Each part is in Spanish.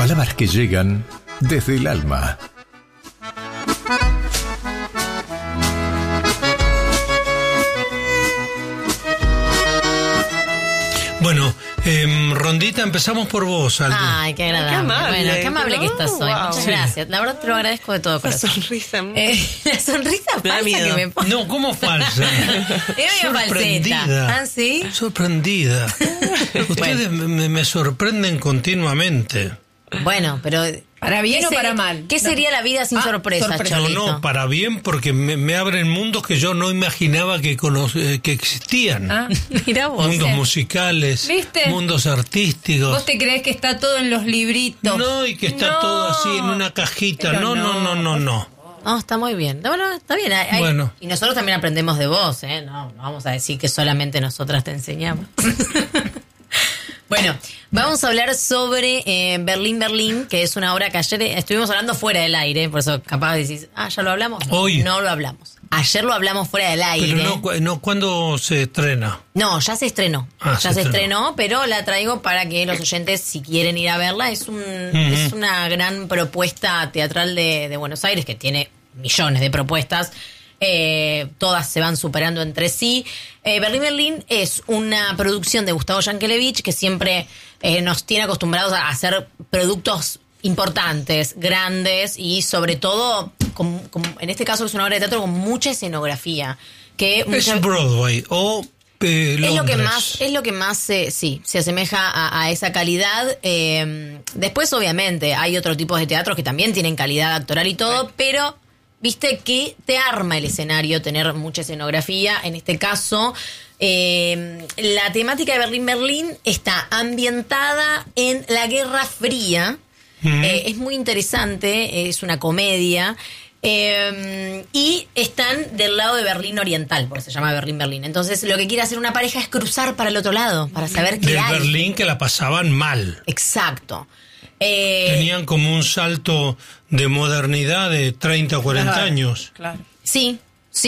Palabras que llegan desde el alma. Bueno, Rondita, empezamos por vos, Aldo. Ay, qué agradable. Qué amable, bueno, qué amable ¿no? que estás hoy. Wow. Muchas gracias. La verdad te lo agradezco de todo Esa corazón. sonrisa. La sonrisa Me da falsa miedo. que me pone. No, ¿cómo falsa? Es medio falseta. ¿Ah, sí? Sorprendida. Ustedes me sorprenden continuamente. Bueno, pero... ¿Para bien o para mal? ¿Qué sería la vida sin sorpresas, sorpresa. No, Cholito? no, para bien, porque me abren mundos que yo no imaginaba que existían. Ah, Mirá vos. Mundos musicales, ¿Viste? mundos artísticos. ¿Vos te crees que está todo en los libritos? No, y que está No. todo así en una cajita. Pero No. No, está muy bien. Bueno, está bien. Bueno. Y nosotros también aprendemos de vos, ¿eh? No vamos a decir que solamente nosotras te enseñamos. Bueno, vamos a hablar sobre Berlín, que es una obra que ayer estuvimos hablando fuera del aire, por eso capaz decís, ¿ya lo hablamos? Hoy. No lo hablamos. Ayer lo hablamos fuera del aire. Pero no, ¿cuándo se estrena? No, ya se estrenó. Ah, ya se se estrenó, pero la traigo para que los oyentes, si quieren ir a verla, es una gran propuesta teatral de Buenos Aires, que tiene millones de propuestas. Todas se van superando entre sí. Berlín es una producción de Gustavo Yankelevich, que siempre nos tiene acostumbrados a hacer productos importantes, grandes y sobre todo, en este caso es una obra de teatro con mucha escenografía. Que Es Broadway o Londres. Es lo que más se asemeja a esa calidad. Después, obviamente, hay otro tipo de teatros que también tienen calidad actoral y todo, pero viste que te arma el escenario tener mucha escenografía. En este caso, la temática de Berlín está ambientada en la Guerra Fría. Es muy interesante, es una comedia. Y están del lado de Berlín Oriental, porque se llama Berlín. Entonces, lo que quiere hacer una pareja es cruzar para el otro lado, para saber qué Del hay. Berlín que la pasaban mal. Exacto. Tenían como un salto de modernidad de 30 o 40 años. Claro. Sí.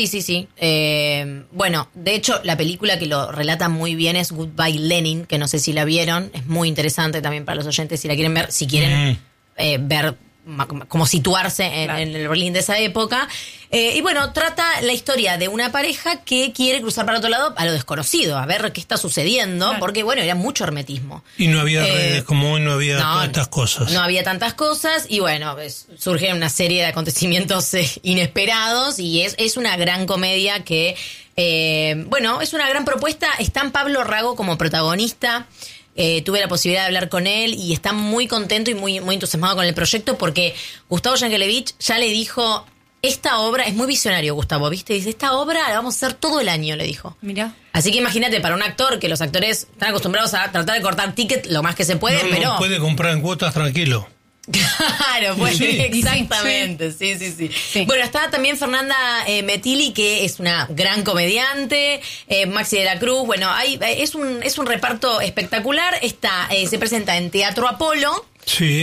Bueno, de hecho, la película que lo relata muy bien es Goodbye Lenin, que no sé si la vieron. Es muy interesante también para los oyentes si la quieren ver, si quieren ver cómo situarse en el Berlín de esa época. Y bueno, trata la historia de una pareja que quiere cruzar para otro lado a lo desconocido, a ver qué está sucediendo, porque bueno, era mucho hermetismo. Y no había redes como hoy, no había todas estas cosas. No había tantas cosas y bueno, surgen una serie de acontecimientos inesperados y es una gran comedia que, bueno, es una gran propuesta. Está Pablo Rago como protagonista. Tuve la posibilidad de hablar con él y está muy contento y muy entusiasmado con el proyecto porque Gustavo Yankelevich ya le dijo, esta obra, es muy visionario Gustavo, ¿viste? Dice, esta obra la vamos a hacer todo el año, le dijo. Mirá. Así que imagínate, para un actor, que los actores están acostumbrados a tratar de cortar ticket lo más que se puede, pero... No puede comprar en cuotas tranquilo. Claro, pues Sí. exactamente, sí. Bueno, está también Fernanda Metilli, que es una gran comediante, Maxi de la Cruz, bueno, es un reparto espectacular. Se presenta en Teatro Apolo. Sí.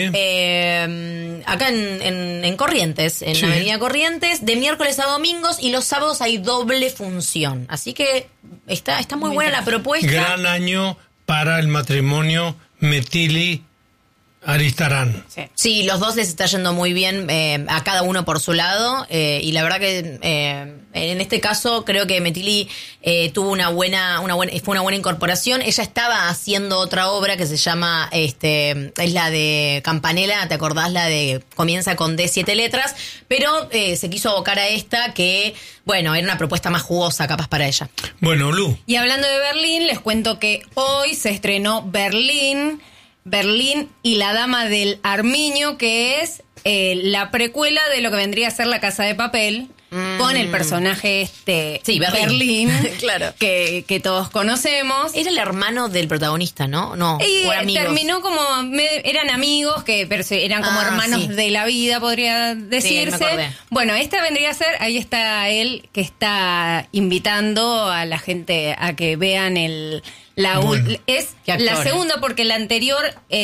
Acá en Corrientes, en Sí. la Avenida Corrientes, de miércoles a domingos, y los sábados hay doble función. Así que está muy buena la propuesta. Gran año para el matrimonio Metilli Aristarán. Sí, los dos les está yendo muy bien, a cada uno por su lado, y la verdad que en este caso creo que Metilli tuvo fue una buena incorporación. Ella estaba haciendo otra obra que se llama, es la de Campanella, ¿te acordás? La de comienza con D 7 letras, pero se quiso abocar a esta que, bueno, era una propuesta más jugosa capaz para ella. Bueno, Lu. Y hablando de Berlín, les cuento que hoy se estrenó Berlín y la Dama del Armiño, que es la precuela de lo que vendría a ser La Casa de Papel, con el personaje Sí, Berlín. Claro. que todos conocemos. Era el hermano del protagonista, ¿no? No, Y o amigos. terminó como, eran amigos, pero eran como hermanos sí. de la vida, podría decirse. me acordé. Bueno, esta vendría a ser, ahí está él, que está invitando a la gente a que vean es Qué actor, la segunda, porque la anterior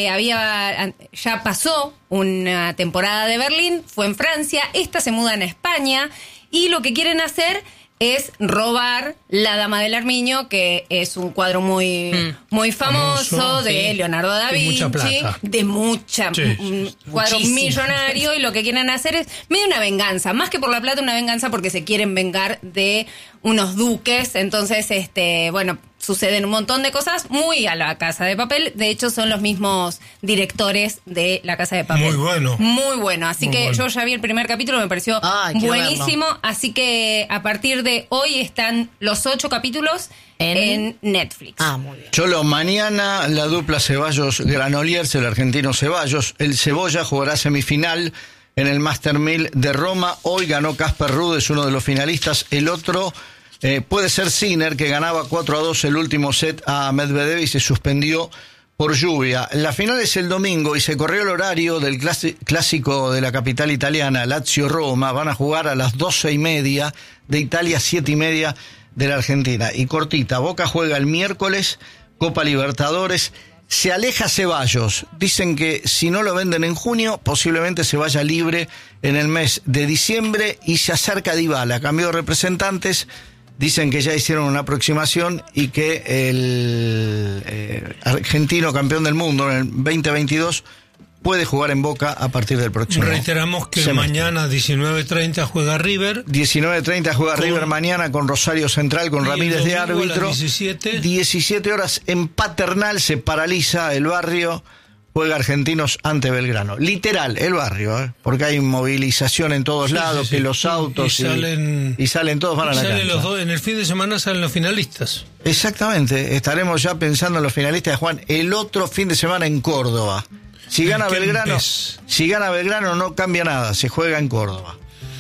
ya pasó una temporada de Berlín, fue en Francia, esta se muda en España, y lo que quieren hacer es robar La Dama del Armiño, que es un cuadro muy famoso de Leonardo da Vinci, de mucha cuadro millonario, y lo que quieren hacer es medio una venganza, más que por la plata, una venganza porque se quieren vengar de unos duques. Entonces, bueno, suceden un montón de cosas muy a La Casa de Papel. De hecho, son los mismos directores de La Casa de Papel. Muy bueno. Muy bueno. Así que yo ya vi el primer capítulo, me pareció buenísimo. Así que a partir de hoy están los 8 capítulos en Netflix. Muy bien. Cholo, mañana la dupla Ceballos-Granoliers, el argentino Ceballos. El Cebolla jugará semifinal en el Master 1000 de Roma. Hoy ganó Casper Ruud, es uno de los finalistas. El otro puede ser Sinner, que ganaba 4-2 el último set a Medvedev y se suspendió por lluvia. La final es el domingo y se corrió el horario del clásico de la capital italiana, Lazio-Roma. Van a jugar a las 12:30 de Italia, 7:30 de la Argentina. Y cortita, Boca juega el miércoles, Copa Libertadores. Se aleja Ceballos. Dicen que si no lo venden en junio, posiblemente se vaya libre en el mes de diciembre, y se acerca Dybala. Cambió de representantes. Dicen que ya hicieron una aproximación y que el argentino campeón del mundo en el 2022 puede jugar en Boca a partir del próximo. Reiteramos que mañana 19:30 juega River. 19:30 juega River mañana con Rosario Central, con Ramírez de árbitro. 17 horas en Paternal se paraliza el barrio. Juega Argentinos ante Belgrano. Literal, el barrio, porque hay movilización en todos lados, que los autos y salen todos, van a la cancha. Los dos, en el fin de semana salen los finalistas. Exactamente, estaremos ya pensando en los finalistas de Juan. El otro fin de semana en Córdoba. Si gana Belgrano no cambia nada, se juega en Córdoba.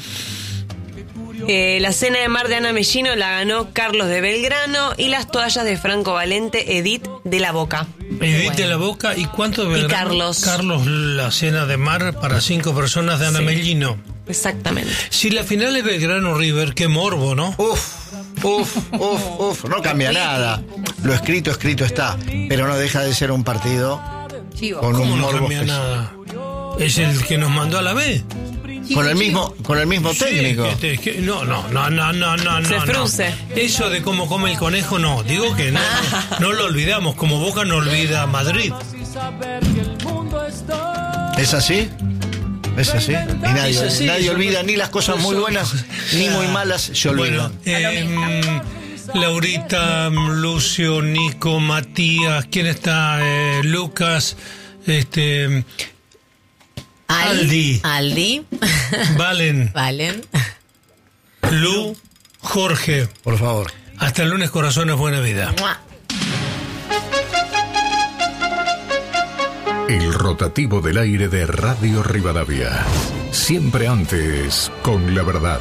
La cena de mar de Ana Mellino la ganó Carlos de Belgrano, y las toallas de Franco Valente, Edith de la Boca. Edith de la Boca, ¿y cuánto de Belgrano? Y Carlos, la cena de mar para 5 personas de Ana Mellino. Exactamente. Si la final es Belgrano-River, qué morbo, ¿no? No cambia nada. Lo escrito está, pero no deja de ser un partido con un morbo. No cambia nada. Es el que nos mandó a la B. Con el mismo técnico. No. Se frunce. Eso de cómo come el conejo, no. Digo que no lo olvidamos. Como Boca no olvida a Madrid. ¿Es así? Y nadie olvida ni las cosas muy buenas ni muy malas, se olvidan. Bueno, Laurita, Lucio, Nico, Matías, ¿quién está? Lucas, Aldi. Valen. Lu, Jorge. Por favor. Hasta el lunes, corazones, buena vida. El rotativo del aire de Radio Rivadavia. Siempre antes, con la verdad.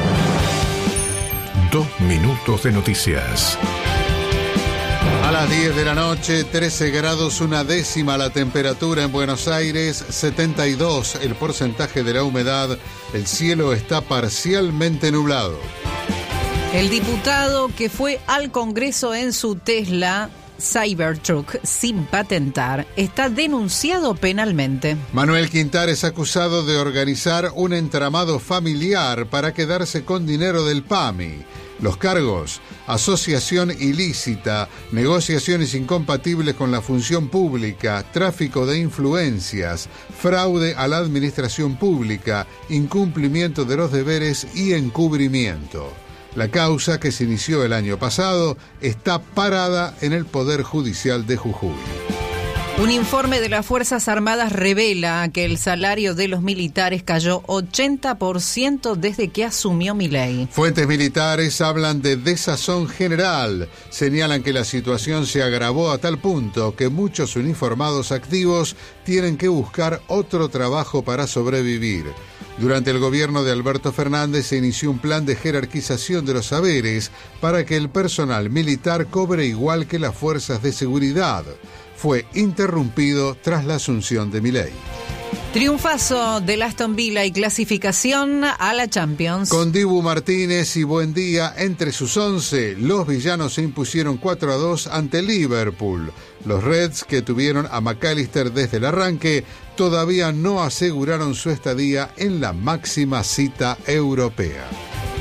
2 minutos de noticias. A las 10 de la noche, 13 grados 1/10 la temperatura en Buenos Aires, 72 el porcentaje de la humedad, el cielo está parcialmente nublado. El diputado que fue al Congreso en su Tesla Cybertruck sin patentar está denunciado penalmente. Manuel Quintar es acusado de organizar un entramado familiar para quedarse con dinero del PAMI. Los cargos: asociación ilícita, negociaciones incompatibles con la función pública, tráfico de influencias, fraude a la administración pública, incumplimiento de los deberes y encubrimiento. La causa, que se inició el año pasado, está parada en el Poder Judicial de Jujuy. Un informe de las Fuerzas Armadas revela que el salario de los militares cayó 80% desde que asumió Milei. Fuentes militares hablan de desazón general. Señalan que la situación se agravó a tal punto que muchos uniformados activos tienen que buscar otro trabajo para sobrevivir. Durante el gobierno de Alberto Fernández se inició un plan de jerarquización de los saberes para que el personal militar cobre igual que las fuerzas de seguridad. Fue interrumpido tras la asunción de Milei. Triunfazo del Aston Villa y clasificación a la Champions. Con Dibu Martínez y Buendía entre sus 11, los villanos se impusieron 4-2 ante Liverpool. Los Reds, que tuvieron a McAllister desde el arranque, todavía no aseguraron su estadía en la máxima cita europea.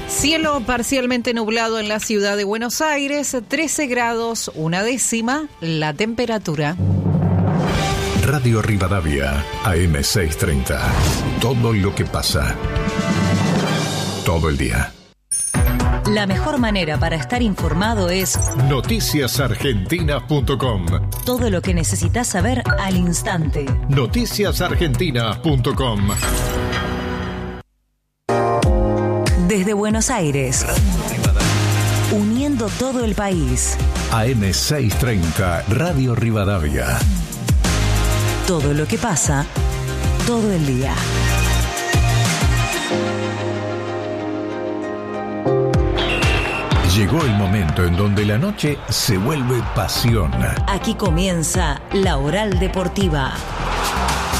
Cielo parcialmente nublado en la ciudad de Buenos Aires, 13 grados, 1/10 la temperatura. Radio Rivadavia, AM630. Todo lo que pasa. Todo el día. La mejor manera para estar informado es noticiasargentinas.com. todo lo que necesitas saber al instante. Noticiasargentinas.com. Desde Buenos Aires, uniendo todo el país. AM630, Radio Rivadavia. Todo lo que pasa, todo el día. Llegó el momento en donde la noche se vuelve pasión. Aquí comienza La Oral Deportiva.